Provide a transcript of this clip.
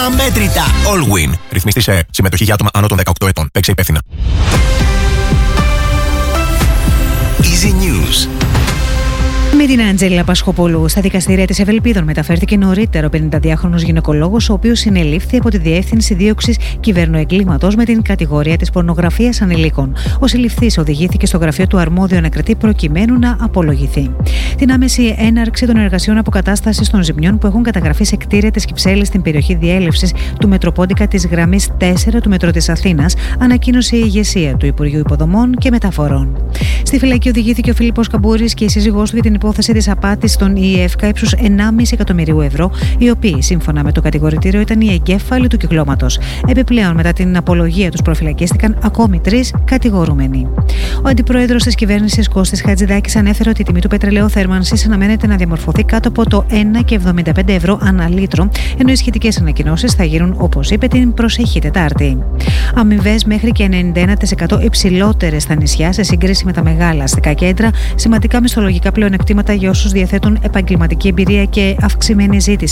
αμέτρητα. Allwyn. Ρυθμιστή σε συμμετοχή για άτομα άνω των 18 ετών. Παίξε υπεύθυνα. Easy News. Με την Αντζέλα Πασχοπούλου στα δικαστήρια της Ευελπίδων μεταφέρθηκε νωρίτερα ο 52χρονος γυναικολόγος, ο οποίος συνελήφθη από τη Διεύθυνση Δίωξης Κυβερνοεγκλήματος με την κατηγορία της πορνογραφίας ανηλίκων. Ο συλληφθής οδηγήθηκε στο γραφείο του αρμόδιου ανακριτή προκειμένου να απολογηθεί. Την άμεση έναρξη των εργασιών αποκατάστασης των ζημιών που έχουν καταγραφεί σε κτίρια της Κυψέλης στην περιοχή διέλευσης του Μετροπόντικα της γραμμής 4 του Μετρό της Αθήνας, ανακοίνωσε η ηγεσία του Υπουργείου Υποδομών και Μεταφορών. Στη φυλακή οδηγήθηκε ο Φίλιππος Καμπούρης και η σύζυγός του για την υπόθεση της απάτης των ΙΕΦΚΑ ύψους 1,5 εκατομμυρίου ευρώ, οι οποίοι, σύμφωνα με το κατηγορητήριο, ήταν οι εγκέφαλοι του κυκλώματος. Επιπλέον, μετά την απολογία τους, προφυλακίστηκαν ακόμη 3 κατηγορούμενοι. Ο αντιπρόεδρος της κυβέρνησης Κώστης Χατζηδάκης ανέφερε ότι η τιμή του πετρελαίου θέρμανσης αναμένεται να διαμορφωθεί κάτω από το 1,75 ευρώ ανά λίτρο, ενώ οι σχετικές ανακοινώσεις θα γίνουν, όπως είπε, την προσεχή Τετάρτη. Αμοιβές μέχρι και 91% υψηλότερες στα νησιά σε σύγκριση με τα μεγάλα αστικά κέντρα, σημαντικά μισθολογικά πλεονεκτήματα για όσους διαθέτουν επαγγελματική εμπειρία και αυξημένη ζήτηση